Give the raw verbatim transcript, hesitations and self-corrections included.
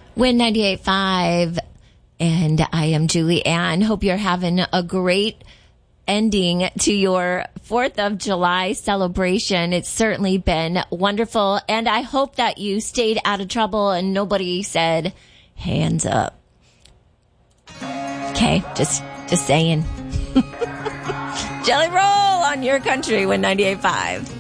Win ninety-eight point five, and I am Julie Ann. Hope you're having a great ending to your fourth of July celebration. It's certainly been wonderful, and I hope that you stayed out of trouble and nobody said, hands up. Okay, just, just saying. Jelly roll on your country with ninety-eight point five.